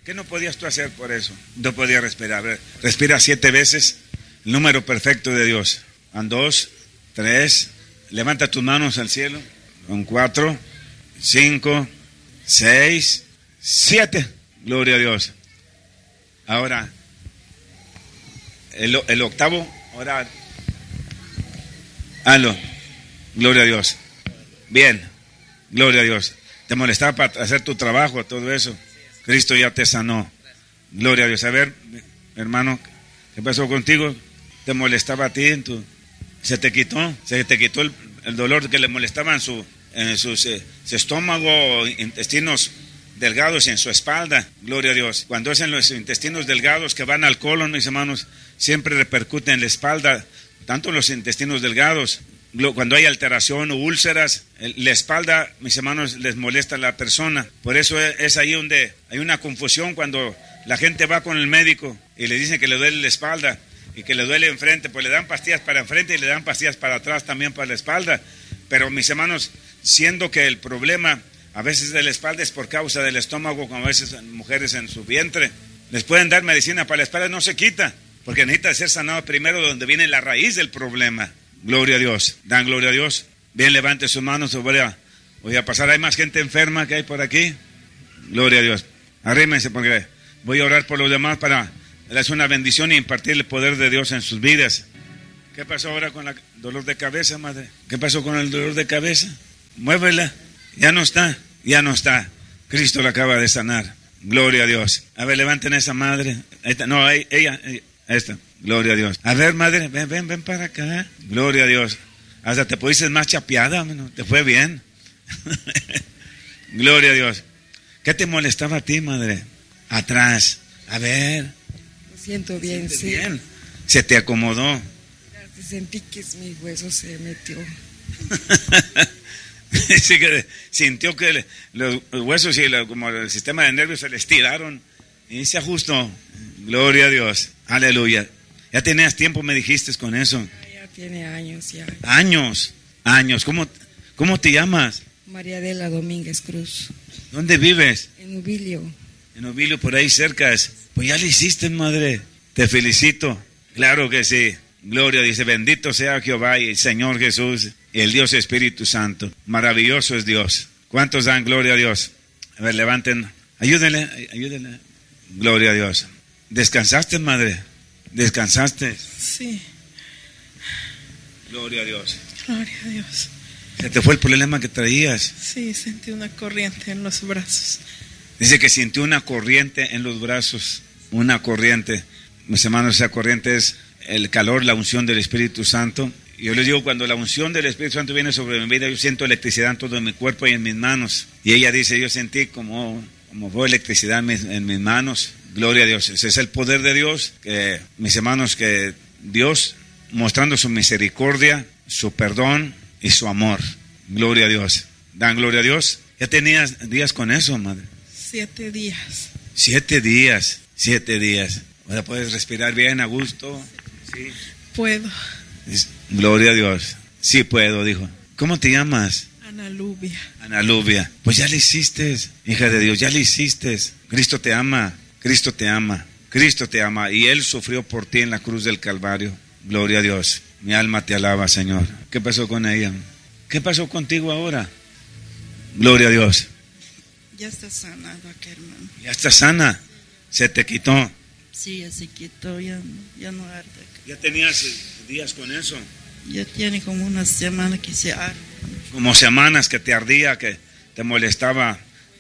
¿Qué no podías tú hacer por eso? No podías respirar. A ver, respira 7 veces, el número perfecto de Dios. 2, 3, levanta tus manos al cielo. 4, 5, 6, 7. Gloria a Dios. Ahora, el octavo, ahora, hazlo. Gloria a Dios. Bien, gloria a Dios. Te molestaba para hacer tu trabajo, todo eso. Cristo ya te sanó. Gloria a Dios. A ver, hermano, ¿qué pasó contigo? ¿Te molestaba a ti? ¿Se te quitó? ¿Se te quitó el dolor que le molestaba en su estómago, intestinos delgados y en su espalda? Gloria a Dios. Cuando es en los intestinos delgados que van al colon, mis hermanos, siempre repercute en la espalda, tanto en los intestinos delgados. Cuando hay alteración o úlceras, la espalda, mis hermanos, les molesta a la persona. Por eso es ahí donde hay una confusión cuando la gente va con el médico y le dicen que le duele la espalda y que le duele enfrente, pues le dan pastillas para enfrente y le dan pastillas para atrás también para la espalda. Pero mis hermanos, siendo que el problema a veces de la espalda es por causa del estómago, como a veces mujeres en su vientre, les pueden dar medicina para la espalda, no se quita, porque necesita ser sanado primero donde viene la raíz del problema. Gloria a Dios. Dan gloria a Dios. Bien, levante sus manos. Voy a pasar. Hay más gente enferma que hay por aquí. Gloria a Dios. Arrímense porque voy a orar por los demás para darles una bendición y impartir el poder de Dios en sus vidas. ¿Qué pasó ahora con el dolor de cabeza, madre? ¿Qué pasó con el dolor de cabeza? Muévela. Ya no está. Ya no está. Cristo la acaba de sanar. Gloria a Dios. A ver, levanten a esa madre. No, ella. Esta. Gloria a Dios. A ver, madre, ven para acá. Gloria a Dios. Hasta te pusiste más chapeada, ¿no? Te fue bien. Gloria a Dios. ¿Qué te molestaba a ti, madre? Atrás. A ver. Me siento bien, sí. Bien. Se te acomodó. Sentí que mi hueso se metió. Sí, que sintió que los huesos y como el sistema de nervios se le estiraron y se ajustó. Gloria a Dios. Aleluya. Ya tenías tiempo, me dijiste, con eso. Ya tiene años ya. Años. ¿Cómo te llamas? María Adela Domínguez Cruz. ¿Dónde vives? En Ubilio. En Ubilio, por ahí cerca. Pues ya lo hiciste, madre. Te felicito. Claro que sí. Gloria, dice, bendito sea Jehová y el Señor Jesús y el Dios Espíritu Santo. Maravilloso es Dios. ¿Cuántos dan gloria a Dios? A ver, levanten. Ayúdenle. Gloria a Dios. ¿Descansaste, madre? ¿Descansaste? Sí. Gloria a Dios. Gloria a Dios. ¿Se te fue el problema que traías? Sí, sentí una corriente en los brazos. Dice que sintió una corriente en los brazos. Una corriente. Mis hermanos, esa corriente es el calor, la unción del Espíritu Santo. Yo les digo, cuando la unción del Espíritu Santo viene sobre mi vida, yo siento electricidad en todo mi cuerpo y en mis manos. Y ella dice, yo sentí como fue electricidad en mis manos. Gloria a Dios. Ese es el poder de Dios. Que, mis hermanos, que Dios mostrando su misericordia, su perdón y su amor. Gloria a Dios. Dan gloria a Dios. ¿Ya tenías días con eso, madre? 7 días. 7 días. 7 días. Ahora puedes respirar bien, a gusto. Sí. Puedo. Gloria a Dios. Sí puedo, dijo. ¿Cómo te llamas? Ana Lubia. Ana Lubia. Pues ya le hiciste, hija de Dios, ya le hiciste. Cristo te ama. Cristo te ama, Cristo te ama y Él sufrió por ti en la cruz del Calvario. Gloria a Dios. Mi alma te alaba, Señor. ¿Qué pasó con ella? ¿Qué pasó contigo ahora? Gloria a Dios. Ya está sanada, hermano. Ya está sana. Se te quitó. Sí, ya se quitó, ya no arde. ¿Ya tenías días con eso? Ya tiene como una semana que se arde. Como semanas que te ardía, que te molestaba.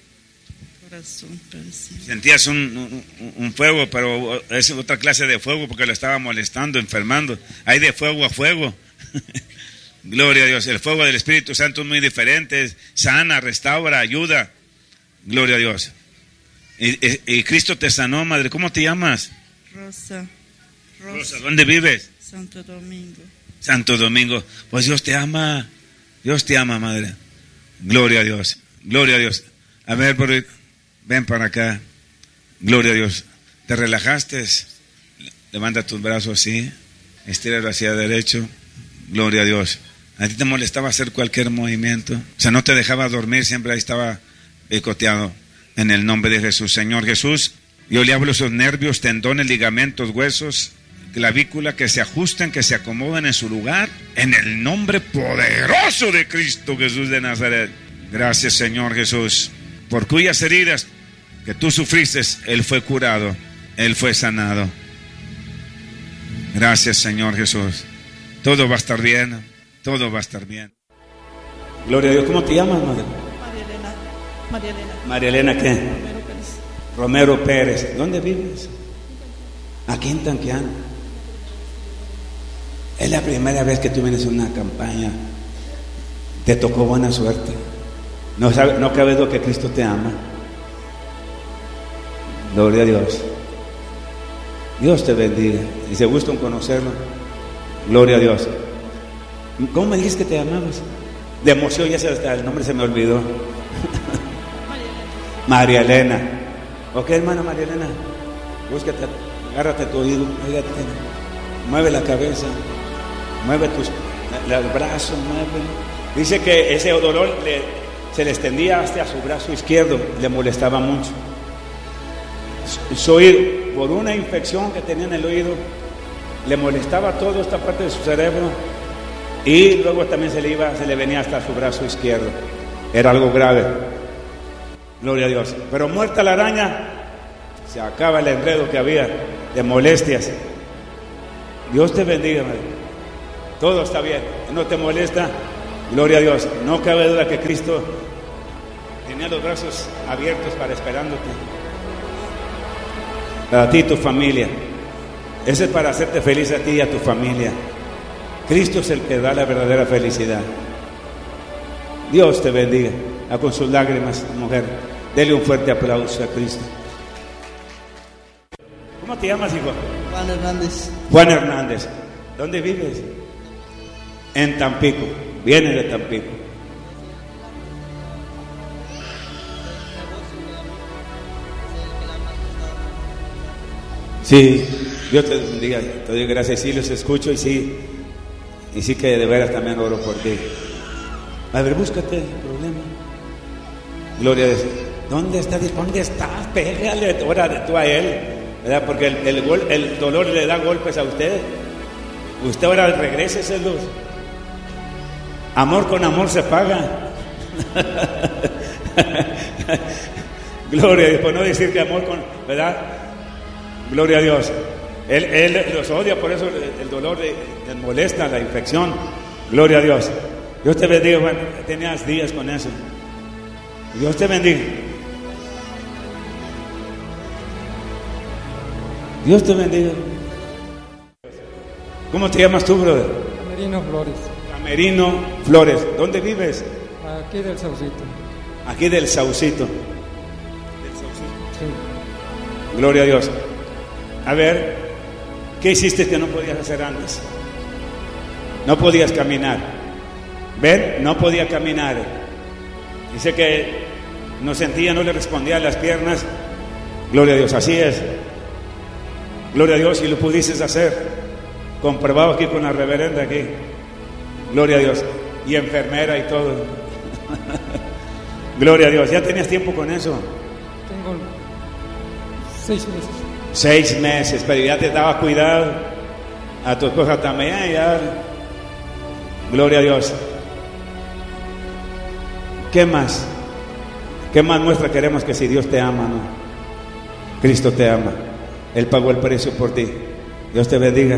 Sentías un fuego, pero es otra clase de fuego porque lo estaba molestando, enfermando. Hay de fuego a fuego. Gloria a Dios. El fuego del Espíritu Santo es muy diferente. Sana, restaura, ayuda. Gloria a Dios. Y Cristo te sanó, madre. ¿Cómo te llamas? Rosa. ¿Dónde vives? Santo Domingo. Santo Domingo. Pues Dios te ama. Dios te ama, madre. Gloria a Dios. Gloria a Dios. A ver, ven para acá. Gloria a Dios. ¿Te relajaste? Levanta tus brazos así. Estíralo hacia derecho. Gloria a Dios. ¿A ti te molestaba hacer cualquier movimiento? O sea, no te dejaba dormir, siempre ahí estaba picoteado. En el nombre de Jesús. Señor Jesús, Yo le hablo a esos nervios, tendones, ligamentos, huesos, clavícula, que se ajusten, que se acomoden en su lugar, en el nombre poderoso de Cristo Jesús de Nazaret. Gracias, Señor Jesús, por cuyas heridas que tú sufriste, Él fue curado, Él fue sanado. Gracias, Señor Jesús. Todo va a estar bien, todo va a estar bien. Gloria a Dios. ¿Cómo te llamas, madre? María Elena. María Elena. María Elena, ¿qué? Romero Pérez. Romero Pérez. ¿Dónde vives? Aquí en Tanquián. Es la primera vez que tú vienes a una campaña. Te tocó buena suerte. No cabe duda que Cristo te ama. Gloria a Dios. Dios te bendiga. Y se gusta en conocerlo. Gloria a Dios. ¿Cómo me dijiste que te llamabas? De emoción, el nombre se me olvidó. María Elena. Ok, hermana María Elena. Búscate, agárrate tu oído. Óigate, mueve la cabeza. Mueve el brazo. Mueve. Dice que ese dolor se le extendía hasta su brazo izquierdo. Le molestaba mucho. Su oído, por una infección que tenía en el oído, le molestaba toda esta parte de su cerebro. Y luego también se le venía hasta su brazo izquierdo. Era algo grave. Gloria a Dios. Pero muerta la araña, se acaba el enredo que había de molestias. Dios te bendiga, madre. Todo está bien. No te molesta. Gloria a Dios. No cabe duda que Cristo tenía los brazos abiertos para esperándote. Para ti y tu familia. Ese es para hacerte feliz a ti y a tu familia. Cristo es el que da la verdadera felicidad. Dios te bendiga. Con sus lágrimas, mujer, dele un fuerte aplauso a Cristo. ¿Cómo te llamas, hijo? Juan Hernández. Juan Hernández. ¿Dónde vives? En Tampico. Viene de Tampico. Sí, Dios te bendiga. Te doy gracias. Sí, los escucho y sí que de veras también oro por ti. A ver, búscate el problema. Gloria a Dios. ¿Dónde estás? ¿Dónde estás? Pégale, órale tú a él, ¿verdad? Porque el dolor le da golpes a usted. Usted ahora regréseselo. Amor con amor se paga. Gloria a Dios. Por no decir que amor con, ¿verdad? Gloria a Dios. Él los odia, por eso el dolor le molesta, la infección. Gloria a Dios. Dios te bendiga, Juan. Tenías días con eso. Dios te bendiga. Dios te bendiga. ¿Cómo te llamas tú, brother? Camerino Flores. Camerino Flores. ¿Dónde vives? Aquí del Saucito. Aquí del Saucito. Sí. Gloria a Dios. A ver, ¿qué hiciste que no podías hacer antes? No podías caminar. ¿Ven? No podía caminar. Dice que no sentía, no le respondía a las piernas. Gloria a Dios, así es. Gloria a Dios, y lo pudiste hacer. Comprobado aquí con la reverenda aquí. Gloria a Dios. Y enfermera y todo. Gloria a Dios. ¿Ya tenías tiempo con eso? Tengo 6 meses. 6 meses, pero ya te daba cuidado. A tu esposa también, ya. Gloria a Dios. ¿Qué más? ¿Qué más muestra queremos que si Dios te ama, no? Cristo te ama. Él pagó el precio por ti. Dios te bendiga.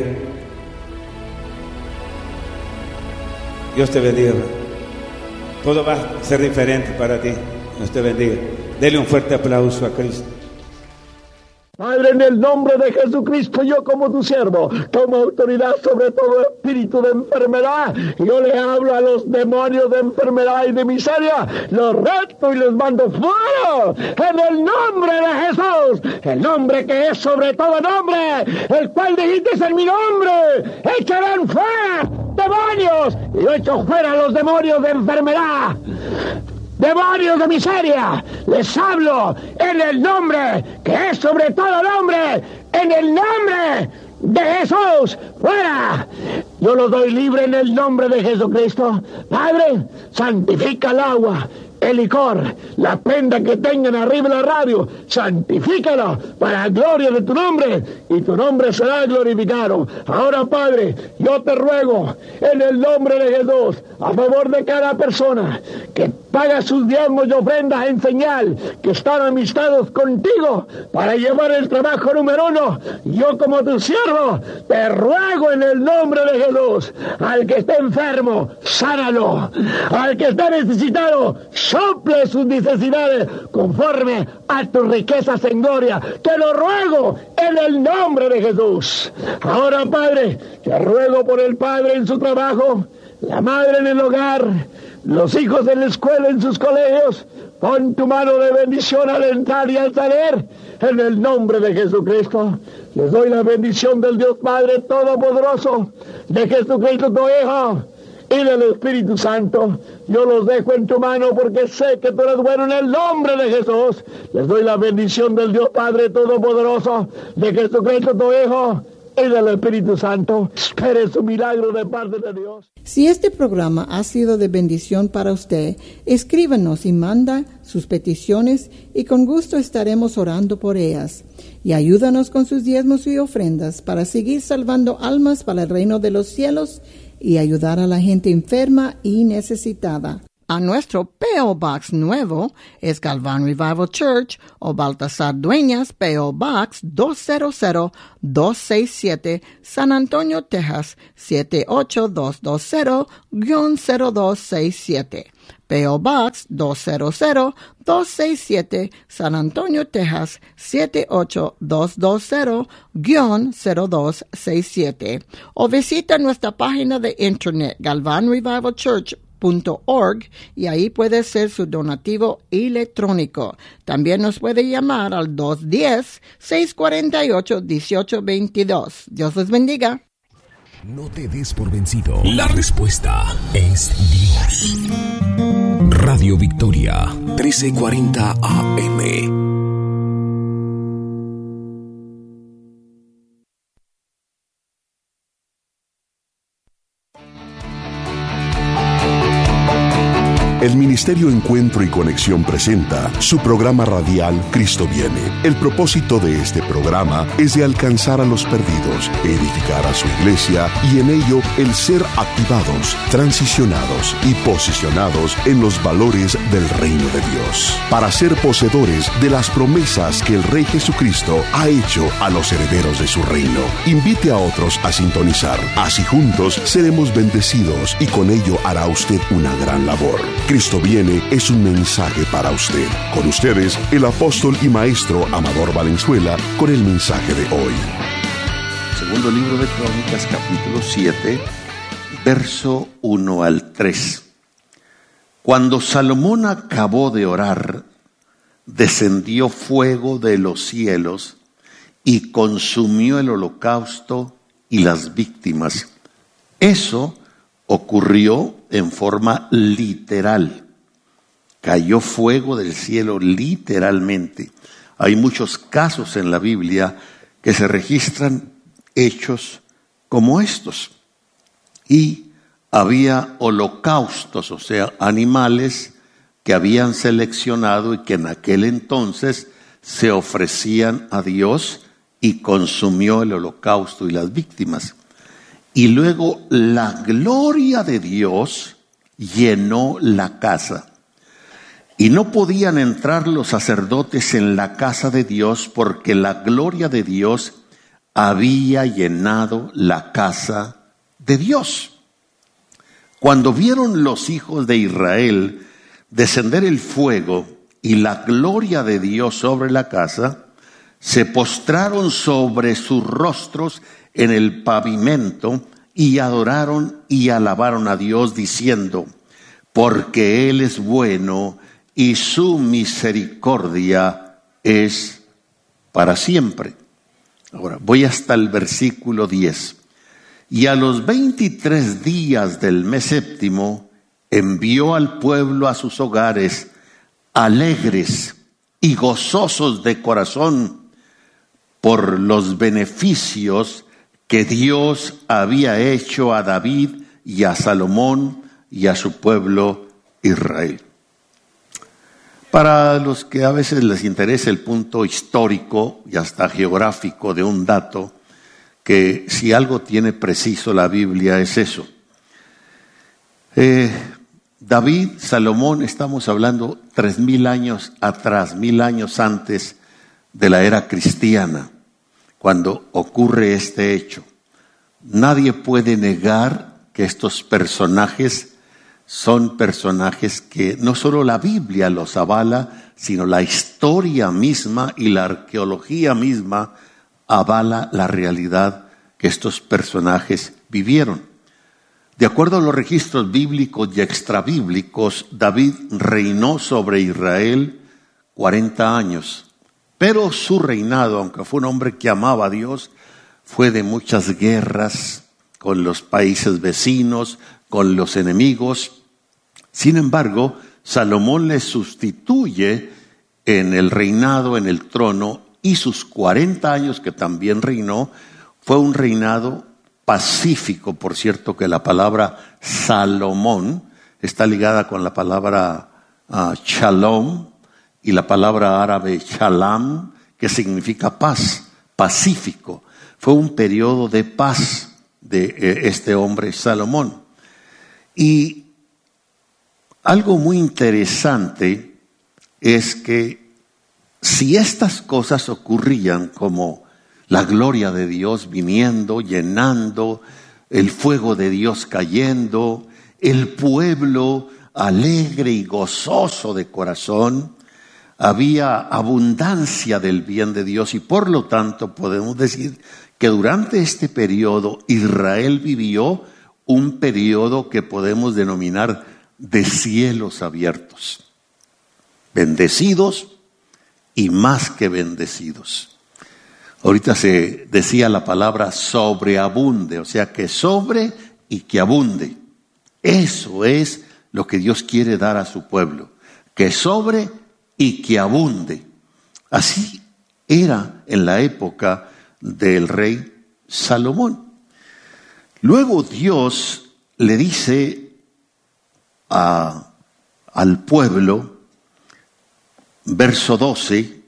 Dios te bendiga. Todo va a ser diferente para ti. Dios te bendiga. Dele un fuerte aplauso a Cristo. Padre, en el nombre de Jesucristo, yo como tu siervo, tomo autoridad sobre todo espíritu de enfermedad. Yo le hablo a los demonios de enfermedad y de miseria, los reto y los mando fuera, en el nombre de Jesús, el nombre que es sobre todo nombre, el cual dijiste en mi nombre, echarán fuera demonios, y yo echo fuera los demonios de enfermedad. Demonios de miseria, les hablo en el nombre que es sobre todo nombre, en el nombre de Jesús, fuera. Yo los doy libre en el nombre de Jesucristo. Padre, santifica el agua el licor, la prenda que tengan arriba de la radio, santifícalo para la gloria de tu nombre, y tu nombre será glorificado. Ahora, Padre, yo te ruego en el nombre de Jesús, a favor de cada persona que paga sus diezmos y ofrendas en señal que están amistados contigo para llevar el trabajo número uno. Yo, como tu siervo, te ruego en el nombre de Jesús, al que esté enfermo, sánalo, al que esté necesitado, sople sus necesidades conforme a tus riquezas en gloria. Te lo ruego en el nombre de Jesús. Ahora, Padre, te ruego por el padre en su trabajo, la madre en el hogar, los hijos en la escuela, en sus colegios. Pon tu mano de bendición al entrar y al salir, en el nombre de Jesucristo. Les doy la bendición del Dios Padre Todopoderoso, de Jesucristo tu Hijo, y del Espíritu Santo. Yo los dejo en tu mano porque sé que tú eres bueno, en el nombre de Jesús. Les doy la bendición del Dios Padre Todopoderoso, de Jesucristo tu Hijo, y del Espíritu Santo. Espere su milagro de parte de Dios. Si este programa ha sido de bendición para usted, escríbanos y manda sus peticiones y con gusto estaremos orando por ellas. Y ayúdanos con sus diezmos y ofrendas para seguir salvando almas para el reino de los cielos y ayudar a la gente enferma y necesitada. A nuestro P.O. Box nuevo es Galvan Revival Church o Baltasar Dueñas, P.O. Box 200-267, San Antonio, Texas 78220-0267. P.O. Box 200-267, San Antonio, Texas 78220-0267. O visita nuestra página de internet galvanrevivalchurch.org y ahí puede ser su donativo electrónico. También nos puede llamar al 210-648-1822. Dios les bendiga. No te des por vencido. La respuesta es Dios. Radio Victoria, 1340 AM. El Ministerio Encuentro y Conexión presenta su programa radial Cristo Viene. El propósito de este programa es de alcanzar a los perdidos, edificar a su iglesia y en ello el ser activados, transicionados y posicionados en los valores del reino de Dios, para ser poseedores de las promesas que el Rey Jesucristo ha hecho a los herederos de su reino. Invite a otros a sintonizar. Así juntos seremos bendecidos y con ello hará usted una gran labor. Cristo Viene es un mensaje para usted. Con ustedes, el apóstol y maestro Amador Valenzuela, con el mensaje de hoy. Segundo libro de Crónicas, capítulo 7, verso 1 al 3. Cuando Salomón acabó de orar, descendió fuego de los cielos y consumió el holocausto y las víctimas. Eso ocurrió en forma literal. Cayó fuego del cielo literalmente. Hay muchos casos en la Biblia que se registran hechos como estos. Y había holocaustos, o sea, animales que habían seleccionado y que en aquel entonces se ofrecían a Dios, y consumió el holocausto y las víctimas. Y luego la gloria de Dios llenó la casa. Y no podían entrar los sacerdotes en la casa de Dios porque la gloria de Dios había llenado la casa de Dios. Cuando vieron los hijos de Israel descender el fuego y la gloria de Dios sobre la casa, se postraron sobre sus rostros en el pavimento y adoraron y alabaron a Dios diciendo: porque Él es bueno y su misericordia es para siempre. Ahora voy hasta el versículo 10. Y a los 23 días del mes séptimo envió al pueblo a sus hogares alegres y gozosos de corazón por los beneficios que Dios había hecho a David y a Salomón y a su pueblo Israel. Para los que a veces les interesa el punto histórico y hasta geográfico de un dato, que si algo tiene preciso la Biblia es eso. David, Salomón, estamos hablando 3000 años atrás, 1000 años antes de la era cristiana, cuando ocurre este hecho. Nadie puede negar que estos personajes son personajes que no solo la Biblia los avala, sino la historia misma y la arqueología misma avala la realidad que estos personajes vivieron. De acuerdo a los registros bíblicos y extrabíblicos, David reinó sobre Israel 40 años, pero su reinado, aunque fue un hombre que amaba a Dios, fue de muchas guerras con los países vecinos, con los enemigos. Sin embargo, Salomón le sustituye en el reinado, en el trono, y sus 40 años que también reinó, fue un reinado pacífico. Por cierto que la palabra Salomón está ligada con la palabra shalom y la palabra árabe shalam, que significa paz, pacífico. Fue un periodo de paz de este hombre Salomón. Y algo muy interesante es que si estas cosas ocurrían, como la gloria de Dios viniendo, llenando, el fuego de Dios cayendo, el pueblo alegre y gozoso de corazón, había abundancia del bien de Dios, y por lo tanto podemos decir que durante este periodo Israel vivió un periodo que podemos denominar de cielos abiertos, bendecidos y más que bendecidos. Ahorita se decía la palabra sobreabunde, o sea que sobre y que abunde. Eso es lo que Dios quiere dar a su pueblo, que sobre y que abunde. Así era en la época del rey Salomón. Luego Dios le dice al pueblo, verso 12,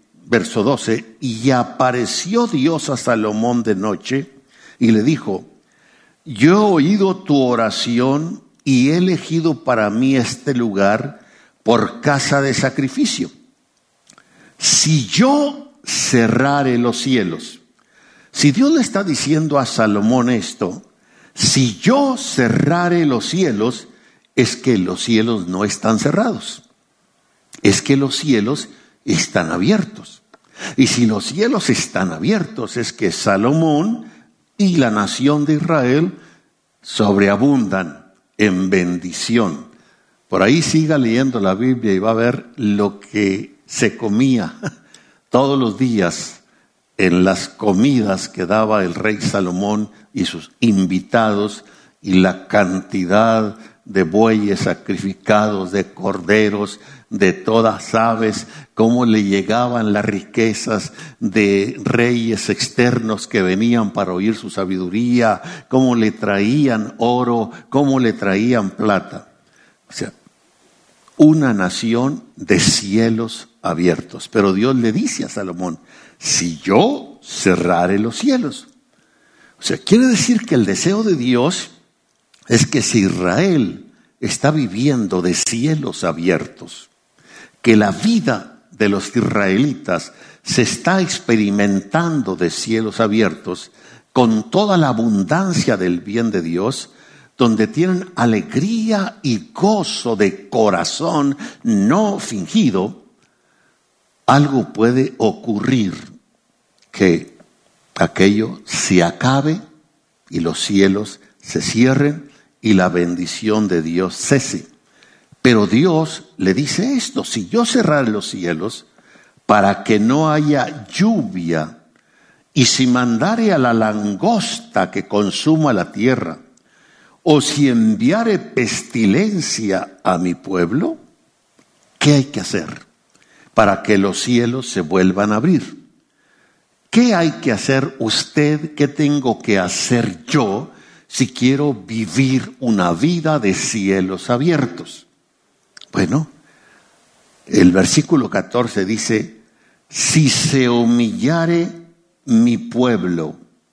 y apareció Dios a Salomón de noche y le dijo: yo he oído tu oración y he elegido para mí este lugar por casa de sacrificio. Si yo cerrare los cielos, si Dios le está diciendo a Salomón esto, si yo cerrare los cielos, es que los cielos no están cerrados, es que los cielos están abiertos. Y si los cielos están abiertos, es que Salomón y la nación de Israel sobreabundan en bendición. Por ahí siga leyendo la Biblia y va a ver lo que se comía todos los días en las comidas que daba el rey Salomón y sus invitados, y la cantidad de bueyes sacrificados, de corderos, de todas aves, cómo le llegaban las riquezas de reyes externos que venían para oír su sabiduría, cómo le traían oro, cómo le traían plata. O sea, una nación de cielos abiertos. Pero Dios le dice a Salomón: si yo cerrare los cielos. O sea, quiere decir que el deseo de Dios es que si Israel está viviendo de cielos abiertos, que la vida de los israelitas se está experimentando de cielos abiertos, con toda la abundancia del bien de Dios, donde tienen alegría y gozo de corazón no fingido, algo puede ocurrir, que aquello se acabe y los cielos se cierren y la bendición de Dios cese. Pero Dios le dice esto: si yo cerrare los cielos para que no haya lluvia, y si mandare a la langosta que consuma la tierra, o si enviare pestilencia a mi pueblo, ¿qué hay que hacer para que los cielos se vuelvan a abrir? ¿Qué hay que hacer usted? ¿Qué tengo que hacer yo si quiero vivir una vida de cielos abiertos? Bueno, El versículo 14 dice: si se humillare mi pueblo,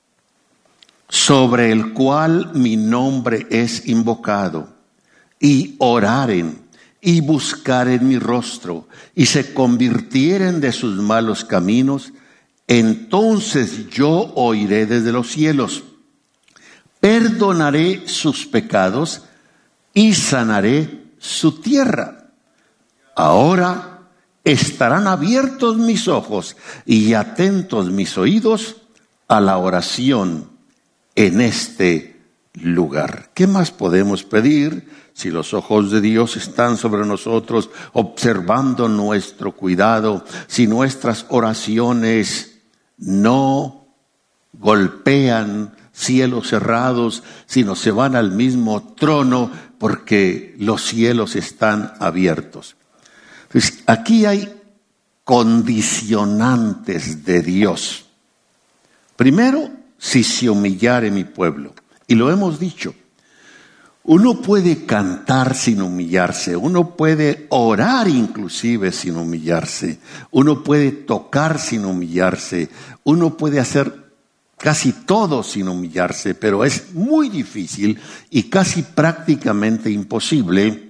sobre el cual mi nombre es invocado, y oraren y buscaren mi rostro, y se convirtieren de sus malos caminos, entonces yo oiré desde los cielos, perdonaré sus pecados y sanaré su tierra. Ahora estarán abiertos mis ojos y atentos mis oídos a la oración en este lugar. ¿Qué más podemos pedir si los ojos de Dios están sobre nosotros, observando nuestro cuidado, si nuestras oraciones no golpean cielos cerrados, sino se van al mismo trono porque los cielos están abiertos? Entonces, aquí hay condicionantes de Dios. Primero, si se humillare mi pueblo. Y lo hemos dicho. Uno puede cantar sin humillarse. Uno puede orar inclusive sin humillarse. Uno puede tocar sin humillarse. Uno puede hacer casi todo sin humillarse. Pero es muy difícil y casi prácticamente imposible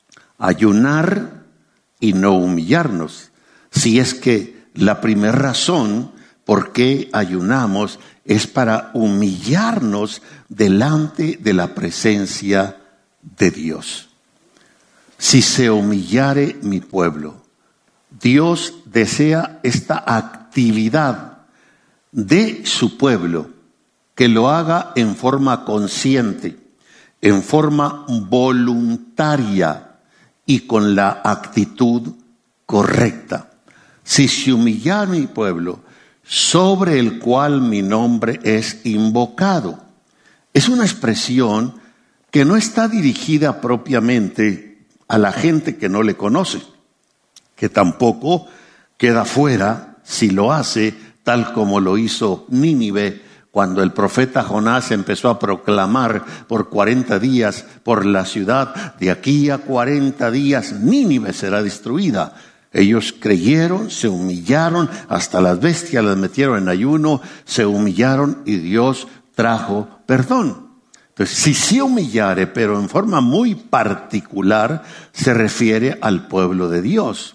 ayunar y no humillarnos. Si es que la primera razón por qué ayunamos es para humillarnos delante de la presencia de Dios. Si se humillare mi pueblo, Dios desea esta actividad de su pueblo, que lo haga en forma consciente, en forma voluntaria, y con la actitud correcta. Si se humillara mi pueblo, sobre el cual mi nombre es invocado. Es una expresión que no está dirigida propiamente a la gente que no le conoce, que tampoco queda fuera si lo hace tal como lo hizo Nínive, cuando el profeta Jonás empezó a proclamar por 40 días por la ciudad: de aquí a 40 días Nínive será destruida. Ellos creyeron, se humillaron, hasta las bestias las metieron en ayuno, se humillaron y Dios trajo perdón. Entonces, si se humillare, pero en forma muy particular, se refiere al pueblo de Dios,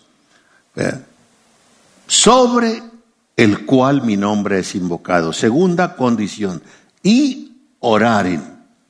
sobre el cual mi nombre es invocado. Segunda condición, y oraren.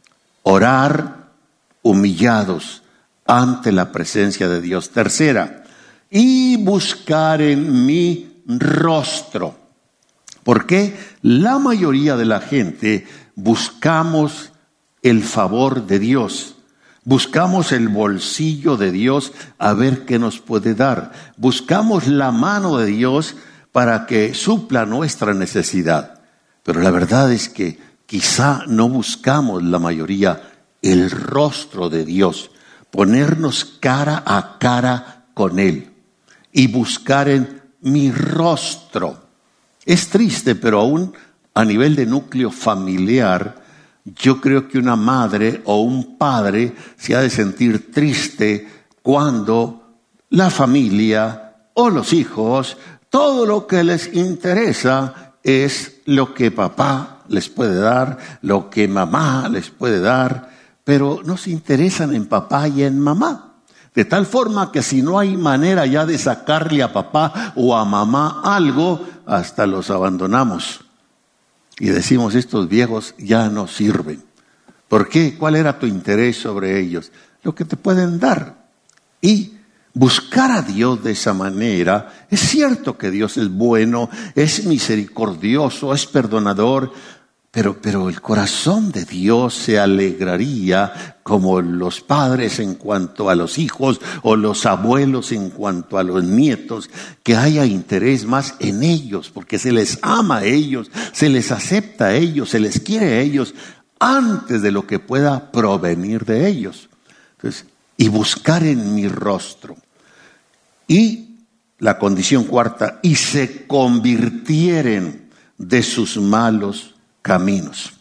Orar humillados ante la presencia de Dios. Tercera, y buscar en mi rostro. Porque la mayoría de la gente buscamos el favor de Dios. Buscamos el bolsillo de Dios a ver qué nos puede dar. Buscamos la mano de Dios para que supla nuestra necesidad. Pero la verdad es que quizá no buscamos la mayoría el rostro de Dios. Ponernos cara a cara con Él. Y buscar en mi rostro. Es triste, pero aún a nivel de núcleo familiar, yo creo que una madre o un padre se ha de sentir triste cuando la familia o los hijos, todo lo que les interesa es lo que papá les puede dar, lo que mamá les puede dar, pero no se interesan en papá y en mamá. De tal forma que si no hay manera ya de sacarle a papá o a mamá algo, hasta los abandonamos. Y decimos, estos viejos ya no sirven. ¿Por qué? ¿Cuál era tu interés sobre ellos? Lo que te pueden dar. Y buscar a Dios de esa manera, es cierto que Dios es bueno, es misericordioso, es perdonador, pero el corazón de Dios se alegraría como los padres en cuanto a los hijos o los abuelos en cuanto a los nietos, que haya interés más en ellos, porque se les ama a ellos, se les acepta a ellos, se les quiere a ellos antes de lo que pueda provenir de ellos. Entonces, y buscar en mi rostro. Y la condición cuarta, y se convirtieren de sus malos caminos.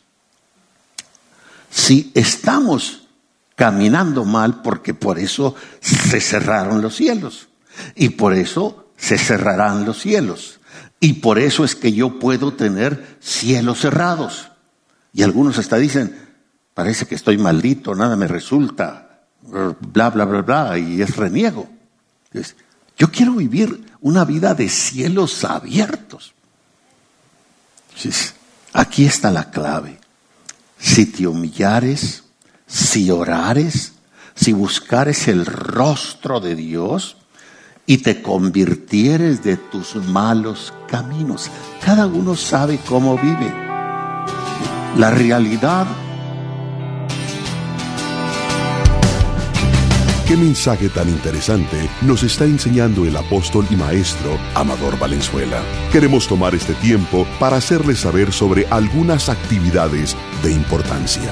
Si estamos caminando mal, porque por eso se cerraron los cielos, Y por eso se cerrarán los cielos. Y por eso es que yo puedo tener cielos cerrados. Y algunos hasta dicen, parece que estoy maldito, nada me resulta, bla, bla, bla, bla, y es reniego. Entonces, yo quiero vivir una vida de cielos abiertos. Entonces, aquí está la clave. Si te humillares, si orares, si buscares el rostro de Dios y te convirtieres de tus malos caminos. Cada uno sabe cómo vive. La realidad. ¿Qué mensaje tan interesante nos está enseñando el apóstol y maestro Amador Valenzuela? Queremos tomar este tiempo para hacerles saber sobre algunas actividades de importancia.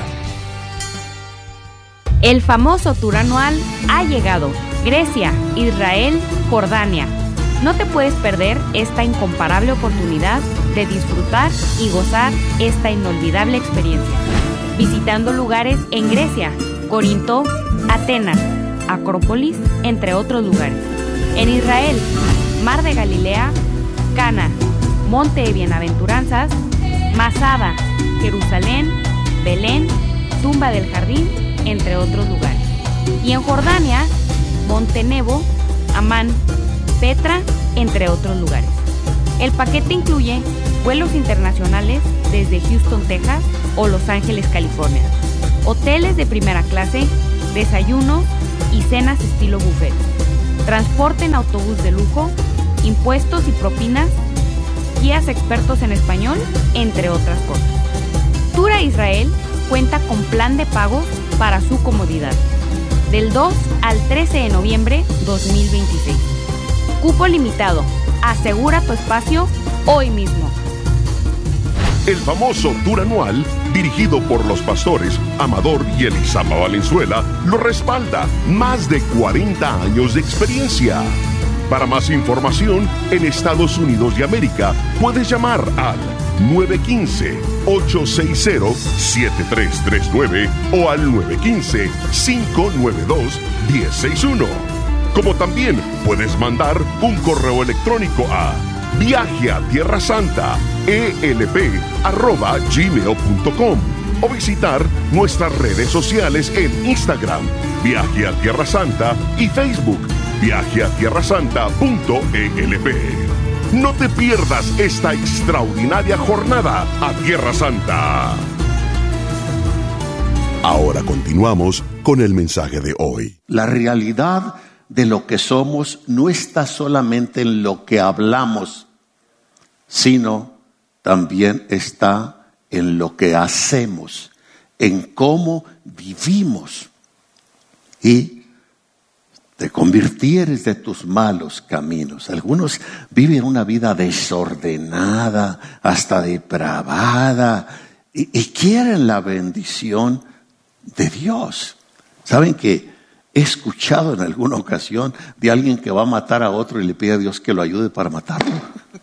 El famoso tour anual ha llegado. Grecia, Israel, Jordania. No te puedes perder esta incomparable oportunidad de disfrutar y gozar esta inolvidable experiencia. Visitando lugares en Grecia, Corinto, Atenas, Acrópolis, entre otros lugares. En Israel, Mar de Galilea, Cana, Monte de Bienaventuranzas, Masada, Jerusalén, Belén, Tumba del Jardín, entre otros lugares. Y en Jordania, Monte Nebo, Amán, Petra, entre otros lugares. El paquete incluye vuelos internacionales desde Houston, Texas o Los Ángeles, California, hoteles de primera clase, desayunos y cenas estilo buffet, transporte en autobús de lujo, impuestos y propinas, guías expertos en español, entre otras cosas. Tour a Israel cuenta con plan de pagos para su comodidad. Del 2 al 13 de noviembre 2026. Cupo limitado. Asegura tu espacio hoy mismo. El famoso tour anual, dirigido por los pastores Amador y Elisama Valenzuela, lo respalda. Más de 40 años de experiencia. Para más información, en Estados Unidos de América, puedes llamar al 915-860-7339 o al 915-592-1061. Como también puedes mandar un correo electrónico a viajeatierrasanta@gmail.com o visitar nuestras redes sociales en Instagram, Viaje a Tierra Santa, y Facebook, viajeatierrasanta.elp. No te pierdas esta extraordinaria jornada a Tierra Santa. Ahora continuamos con el mensaje de hoy. La realidad de lo que somos no está solamente en lo que hablamos, sino también está en lo que hacemos, en cómo vivimos. Y te convirtieres de tus malos caminos. Algunos viven una vida desordenada, hasta depravada, y quieren la bendición de Dios. ¿Saben que he escuchado en alguna ocasión de alguien que va a matar a otro y le pide a Dios que lo ayude para matarlo?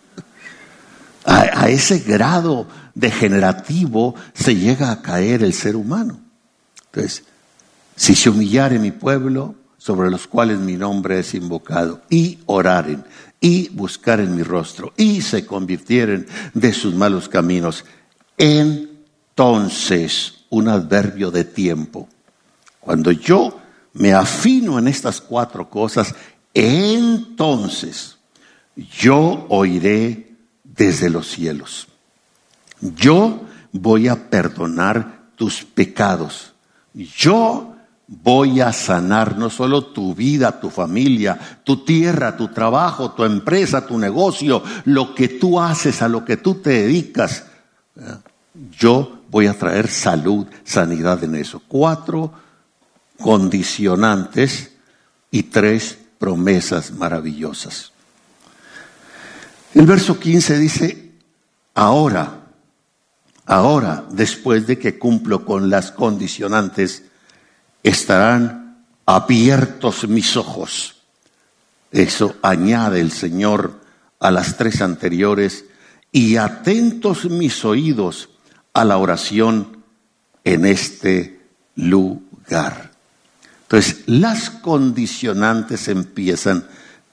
A ese grado degenerativo se llega a caer el ser humano. Entonces, si se humillare mi pueblo, sobre los cuales mi nombre es invocado, y oraren, y buscaren mi rostro, y se convirtieren de sus malos caminos, entonces, un adverbio de tiempo, cuando yo me afino en estas 4 cosas, entonces yo oiré desde los cielos. Yo voy a perdonar tus pecados. Yo voy a sanar no solo tu vida, tu familia, tu tierra, tu trabajo, tu empresa, tu negocio, lo que tú haces, a lo que tú te dedicas. Yo voy a traer salud, sanidad en eso. 4 condicionantes y 3 promesas maravillosas. El verso 15 dice, ahora, después de que cumplo con las condicionantes, estarán abiertos mis ojos. Eso añade el Señor a las 3 anteriores, y atentos mis oídos a la oración en este lugar. Entonces, las condicionantes empiezan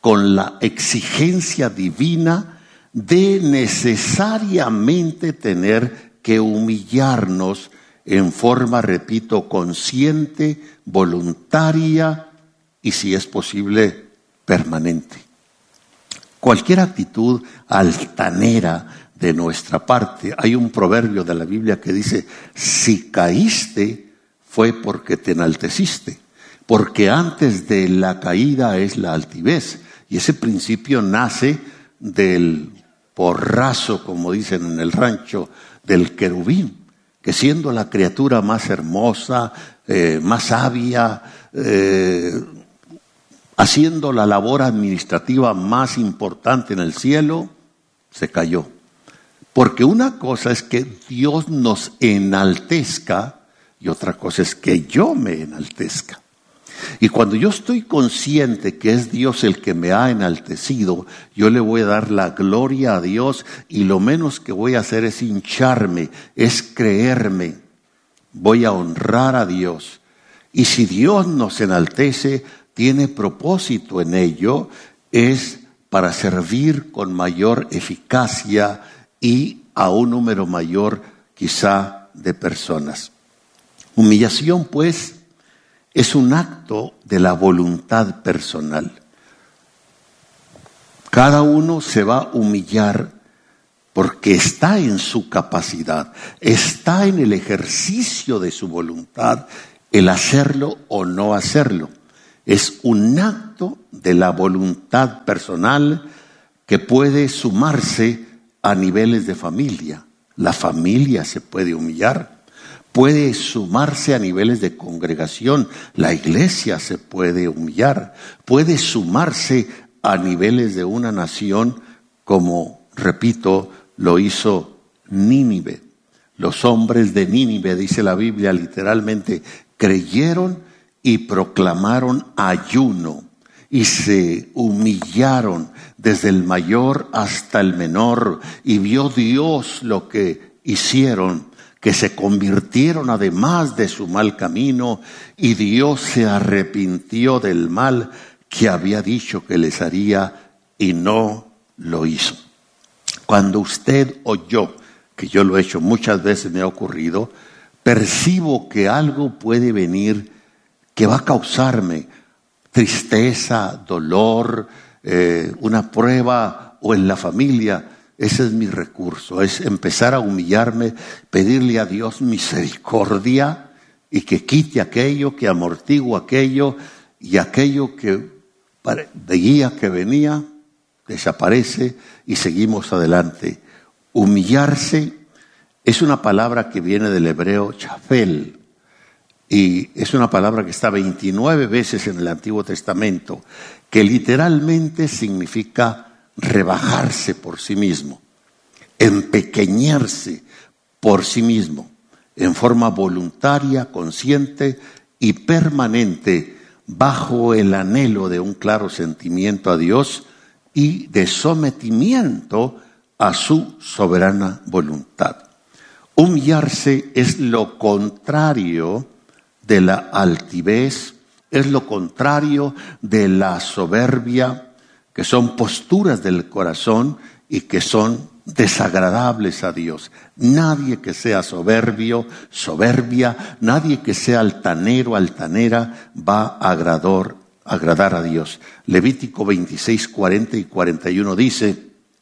con la exigencia divina de necesariamente tener que humillarnos en forma, repito, consciente, voluntaria y, si es posible, permanente. Cualquier actitud altanera de nuestra parte. Hay un proverbio de la Biblia que dice: si caíste fue porque te enalteciste, porque antes de la caída es la altivez. Y ese principio nace del porrazo, como dicen en el rancho, del querubín, que siendo la criatura más hermosa, más sabia, haciendo la labor administrativa más importante en el cielo, se cayó. Porque una cosa es que Dios nos enaltezca y otra cosa es que yo me enaltezca. Y cuando yo estoy consciente que es Dios el que me ha enaltecido, yo le voy a dar la gloria a Dios y lo menos que voy a hacer es hincharme, es creerme. Voy a honrar a Dios. Y si Dios nos enaltece, tiene propósito en ello, es para servir con mayor eficacia y a un número mayor quizá de personas. Humillación, pues, es un acto de la voluntad personal. Cada uno se va a humillar porque está en su capacidad, está en el ejercicio de su voluntad, el hacerlo o no hacerlo. Es un acto de la voluntad personal que puede sumarse a niveles de familia. La familia se puede humillar. Puede sumarse a niveles de congregación, la iglesia se puede humillar, puede sumarse a niveles de una nación como, repito, lo hizo Nínive. Los hombres de Nínive, dice la Biblia literalmente, creyeron y proclamaron ayuno y se humillaron desde el mayor hasta el menor y vio Dios lo que hicieron, que se convirtieron además de su mal camino y Dios se arrepintió del mal que había dicho que les haría y no lo hizo. Cuando usted o yo, que yo lo he hecho muchas veces, me ha ocurrido, percibo que algo puede venir que va a causarme tristeza, dolor, una prueba o en la familia. Ese es mi recurso, es empezar a humillarme, pedirle a Dios misericordia y que quite aquello, que amortigue aquello y aquello que veía que venía, desaparece y seguimos adelante. Humillarse es una palabra que viene del hebreo chafel y es una palabra que está 29 veces en el Antiguo Testamento, que literalmente significa rebajarse por sí mismo, empequeñarse por sí mismo, en forma voluntaria, consciente y permanente, bajo el anhelo de un claro sentimiento a Dios y de sometimiento a su soberana voluntad. Humillarse es lo contrario de la altivez, es lo contrario de la soberbia, que son posturas del corazón y que son desagradables a Dios. Nadie que sea soberbio, soberbia, nadie que sea altanero, altanera, va a agradar a Dios. Levítico 26, 40 y 41 dice: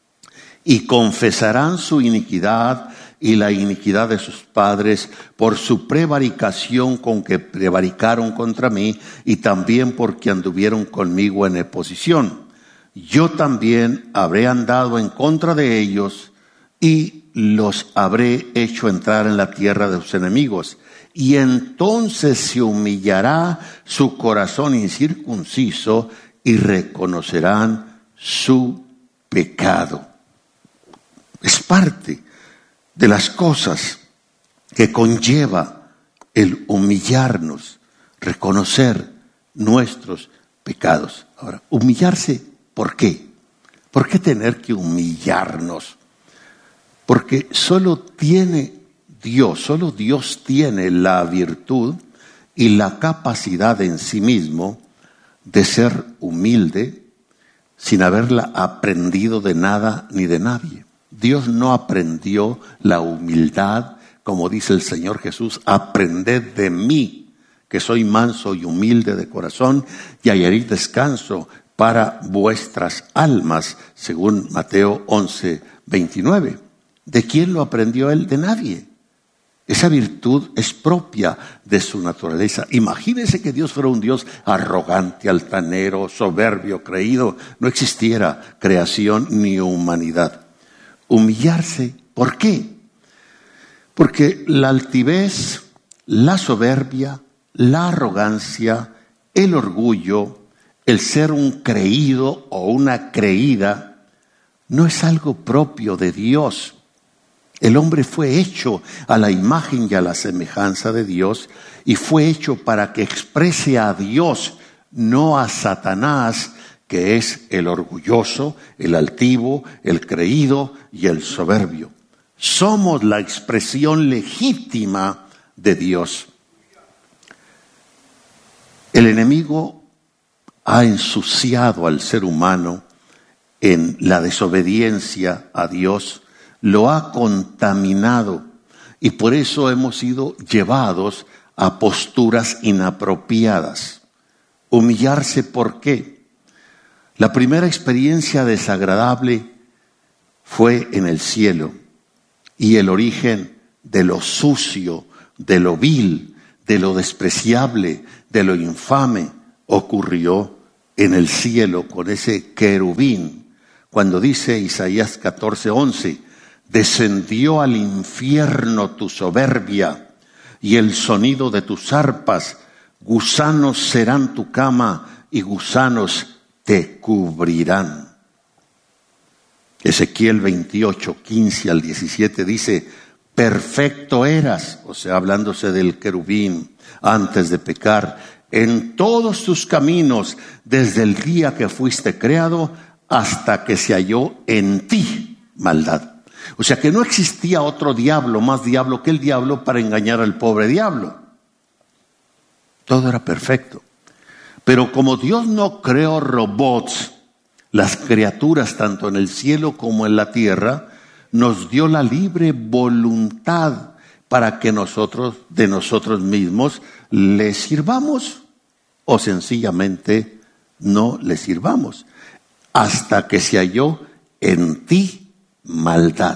y confesarán su iniquidad y la iniquidad de sus padres por su prevaricación con que prevaricaron contra mí y también porque anduvieron conmigo en oposición. Yo también habré andado en contra de ellos y los habré hecho entrar en la tierra de sus enemigos. Y entonces se humillará su corazón incircunciso y reconocerán su pecado. Es parte de las cosas que conlleva el humillarnos, reconocer nuestros pecados. Ahora, humillarse, ¿por qué? ¿Por qué tener que humillarnos? Porque solo Dios tiene la virtud y la capacidad en sí mismo de ser humilde, sin haberla aprendido de nada ni de nadie. Dios no aprendió la humildad, como dice el Señor Jesús, aprended de mí, que soy manso y humilde de corazón, y hallaréis descanso para vuestras almas, según Mateo 11:29. ¿De quién lo aprendió él? De nadie. Esa virtud es propia de su naturaleza. Imagínense que Dios fuera un Dios arrogante, altanero, soberbio, creído. No existiera creación ni humanidad. Humillarse, ¿por qué? Porque la altivez, la soberbia, la arrogancia, el orgullo, el ser un creído o una creída, no es algo propio de Dios. El hombre fue hecho a la imagen y a la semejanza de Dios y fue hecho para que exprese a Dios, no a Satanás, que es el orgulloso, el altivo, el creído y el soberbio. Somos la expresión legítima de Dios. El enemigo ha ensuciado al ser humano en la desobediencia a Dios, lo ha contaminado y por eso hemos sido llevados a posturas inapropiadas. Humillarse, ¿por qué? La primera experiencia desagradable fue en el cielo y el origen de lo sucio, de lo vil, de lo despreciable, de lo infame ocurrió en el cielo con ese querubín. Cuando dice Isaías 14:11, descendió al infierno tu soberbia y el sonido de tus arpas, gusanos serán tu cama y gusanos te cubrirán. Ezequiel 28:15 al 17 dice, perfecto eras, o sea, hablándose del querubín, antes de pecar, en todos tus caminos, desde el día que fuiste creado, hasta que se halló en ti maldad. O sea que no existía otro diablo, más diablo que el diablo, para engañar al pobre diablo. Todo era perfecto. Pero como Dios no creó robots, las criaturas tanto en el cielo como en la tierra, nos dio la libre voluntad para que nosotros, de nosotros mismos, le sirvamos o sencillamente no le sirvamos. Hasta que se halló en ti maldad.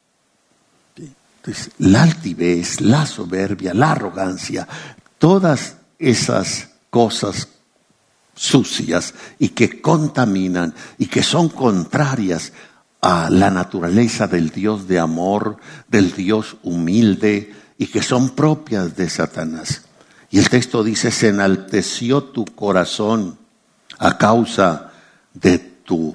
Entonces, la altivez, la soberbia, la arrogancia, todas esas cosas sucias y que contaminan y que son contrarias a la naturaleza del Dios de amor, del Dios humilde y que son propias de Satanás. Y el texto dice, se enalteció tu corazón a causa de tu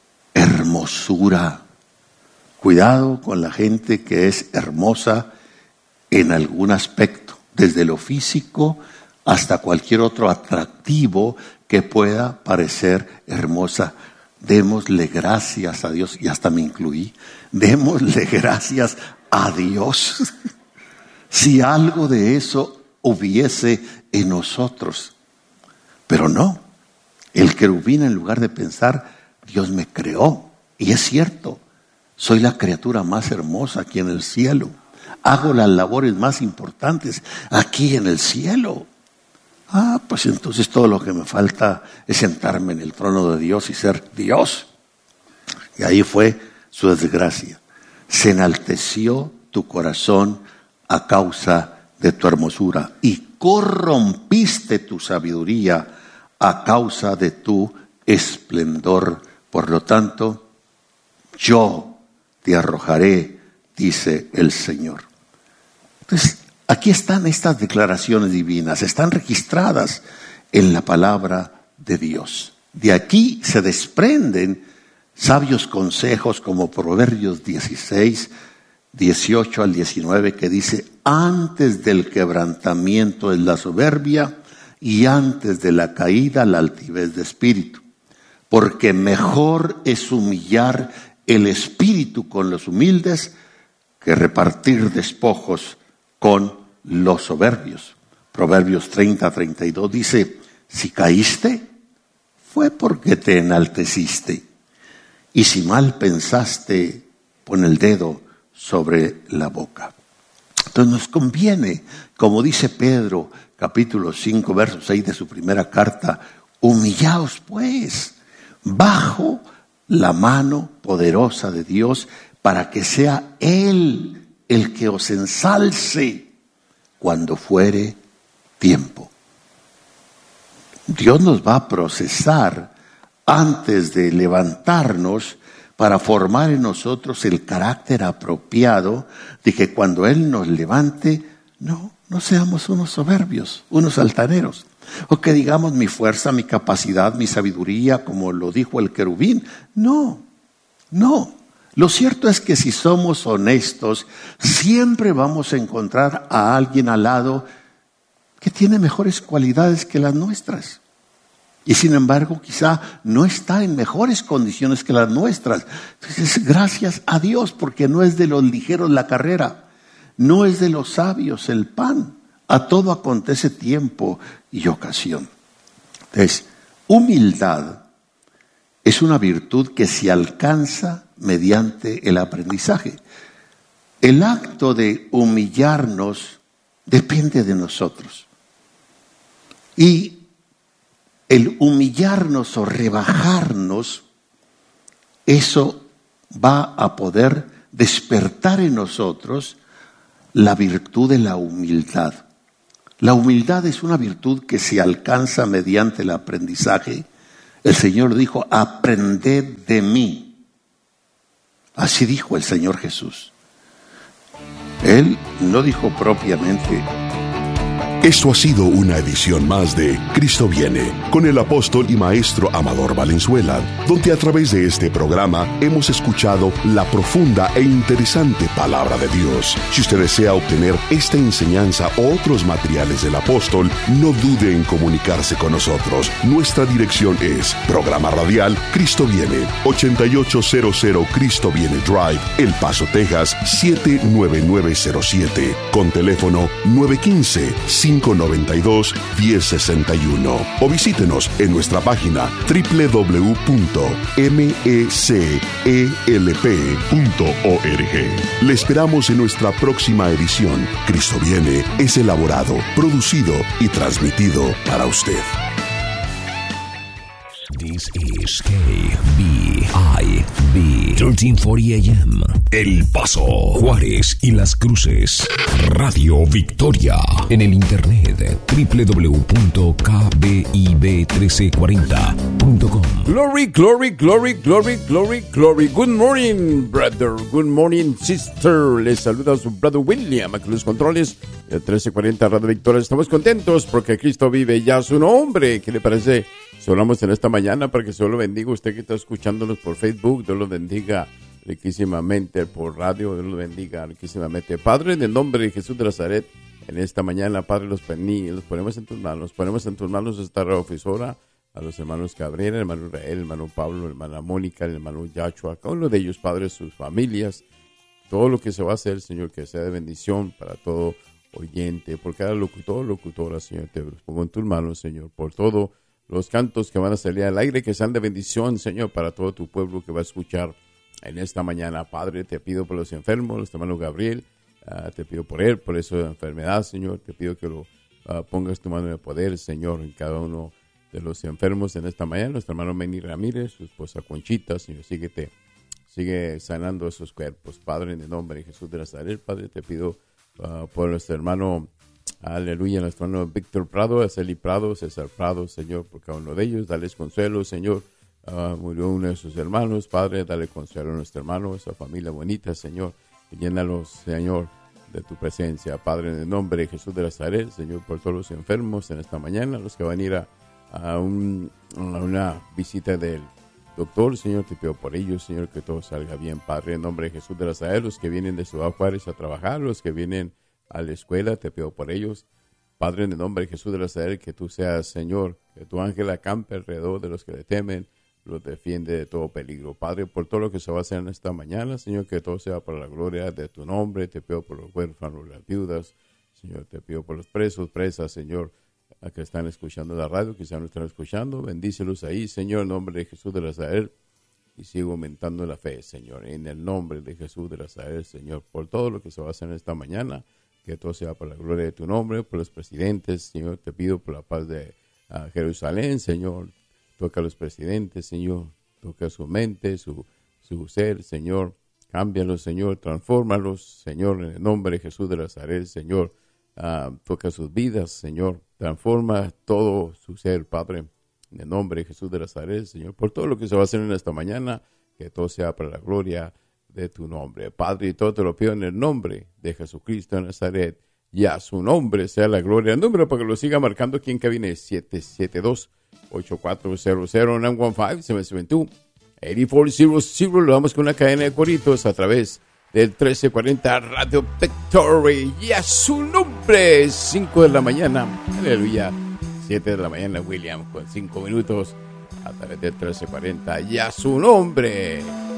hermosura. Cuidado con la gente que es hermosa en algún aspecto, desde lo físico hasta cualquier otro atractivo que pueda parecer hermosa. Démosle gracias a Dios, y hasta me incluí, démosle gracias a Dios si algo de eso hubiese en nosotros. Pero no, el querubín, en lugar de pensar, Dios me creó, y es cierto, soy la criatura más hermosa aquí en el cielo, hago las labores más importantes aquí en el cielo. Pues entonces todo lo que me falta es sentarme en el trono de Dios y ser Dios. Y ahí fue su desgracia. Se enalteció tu corazón a causa de tu hermosura y corrompiste tu sabiduría a causa de tu esplendor. Por lo tanto, yo te arrojaré, dice el Señor. Entonces, aquí están estas declaraciones divinas, están registradas en la palabra de Dios. De aquí se desprenden sabios consejos como Proverbios 16, 18 al 19, que dice, antes del quebrantamiento es la soberbia y antes de la caída la altivez de espíritu. Porque mejor es humillar el espíritu con los humildes que repartir despojos con los soberbios. Proverbios 30, 32 dice, si caíste, fue porque te enalteciste. Y si mal pensaste, pon el dedo sobre la boca. Entonces nos conviene, como dice Pedro, capítulo 5, verso 6 de su primera carta, humillaos pues bajo la mano poderosa de Dios para que sea Él el que os ensalce cuando fuere tiempo. Dios nos va a procesar antes de levantarnos para formar en nosotros el carácter apropiado de que cuando Él nos levante, no seamos unos soberbios, unos altaneros. O que digamos mi fuerza, mi capacidad, mi sabiduría, como lo dijo el querubín. No. Lo cierto es que si somos honestos, siempre vamos a encontrar a alguien al lado que tiene mejores cualidades que las nuestras. Y sin embargo, quizá no está en mejores condiciones que las nuestras. Entonces, gracias a Dios, porque no es de los ligeros la carrera, no es de los sabios el pan. A todo acontece tiempo y ocasión. Entonces, humildad es una virtud que se alcanza mediante el aprendizaje. El acto de humillarnos depende de nosotros. Y el humillarnos o rebajarnos, eso va a poder despertar en nosotros la virtud de la humildad. La humildad es una virtud que se alcanza mediante el aprendizaje. El Señor dijo, aprended de mí. Así dijo el Señor Jesús. Él no dijo propiamente. Esto ha sido una edición más de Cristo Viene, con el apóstol y maestro Amador Valenzuela, donde a través de este programa hemos escuchado la profunda e interesante palabra de Dios. Si usted desea obtener esta enseñanza o otros materiales del apóstol, no dude en comunicarse con nosotros. Nuestra dirección es Programa Radial Cristo Viene, 8800 Cristo Viene Drive, El Paso, Texas, 79907, con teléfono 915-592-1061. O visítenos en nuestra página www.mecelp.org. Le esperamos en nuestra próxima edición. Cristo Viene es elaborado, producido y transmitido para usted. This is KBIB 1340 AM. El Paso, Juárez y Las Cruces. Radio Victoria. En el internet www.kbib1340.com. Glory, glory, glory, glory, glory, glory. Good morning, brother. Good morning, sister. Les saluda su brother William, aquí los controles de 1340 Radio Victoria. Estamos contentos porque Cristo vive ya su nombre. ¿Qué le parece? Hablamos en esta mañana para que Dios lo bendiga. Usted que está escuchándonos por Facebook, Dios lo bendiga riquísimamente por radio, Dios lo bendiga riquísimamente. Padre, en el nombre de Jesús de Nazaret, en esta mañana, Padre, los ponemos en tus manos. Ponemos en tus manos esta reofisora, a los hermanos Gabriel, el hermano Israel, el hermano Pablo, la hermana Mónica, el hermano Yachua, cada uno de ellos, Padre, sus familias, todo lo que se va a hacer, Señor, que sea de bendición para todo oyente, por cada locutora, Señor, te los pongo en tus manos, Señor, por todo los cantos que van a salir al aire, que sean de bendición, Señor, para todo tu pueblo que va a escuchar en esta mañana. Padre, te pido por los enfermos, los hermanos Gabriel, te pido por él, por esa enfermedad, Señor. Te pido que lo pongas tu mano de poder, Señor, en cada uno de los enfermos en esta mañana. Nuestro hermano Meni Ramírez, su esposa Conchita, Señor, sigue sanando esos cuerpos. Padre, en el nombre de Jesús de Nazaret, Padre, te pido por nuestro hermano, aleluya, nuestro hermano Víctor Prado, Aceli Prado, César Prado, Señor, por cada uno de ellos, dales consuelo, Señor. Murió uno de sus hermanos, Padre, dale consuelo a nuestro hermano, a esa familia bonita, Señor, y llénalos, Señor, de tu presencia, Padre, en el nombre de Jesús de Nazaret, Señor, por todos los enfermos en esta mañana, los que van a ir a una visita del doctor, Señor, te pido por ellos, Señor, que todo salga bien, Padre, en nombre de Jesús de Nazaret, los que vienen de Ciudad Juárez a trabajar, los que vienen a la escuela, te pido por ellos, Padre, en el nombre de Jesús de Nazaret, que tú seas, Señor, que tu ángel acampe alrededor de los que le temen, los defiende de todo peligro. Padre, por todo lo que se va a hacer en esta mañana, Señor, que todo sea para la gloria de tu nombre. Te pido por los huérfanos, las viudas, Señor, te pido por los presos, presas, Señor, a que están escuchando la radio, quizás no están escuchando. Bendícelos ahí, Señor, en nombre de Jesús de Nazaret. Y sigo aumentando la fe, Señor, en el nombre de Jesús de Nazaret, Señor, por todo lo que se va a hacer en esta mañana. Que todo sea para la gloria de tu nombre, por los presidentes, Señor. Te pido por la paz de Jerusalén, Señor. Toca a los presidentes, Señor. Toca su mente, su ser, Señor. Cámbialos, Señor. Transfórmalos, Señor, en el nombre de Jesús de Nazaret, Señor. Toca sus vidas, Señor. Transforma todo su ser, Padre. En el nombre de Jesús de Nazaret, Señor. Por todo lo que se va a hacer en esta mañana. Que todo sea para la gloria de tu nombre. Padre, y todo te lo pido en el nombre de Jesucristo de Nazaret. Y a su nombre sea la gloria. El número para que lo siga marcando aquí en cabina es 772-8400-915-772-8400. Lo damos con una cadena de coritos a través del 1340 Radio Victory. Y a su nombre, 5 de la mañana. Aleluya. 7 de la mañana, William, con 5 minutos a través del 1340. Y a su nombre.